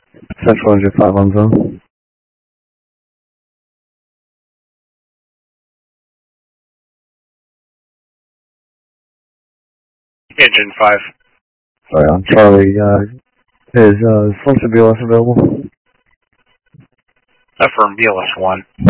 Central Engine 5 on zone. Engine 5. Sorry, on Charlie, is Solstice BLS available? Affirm BLS 1.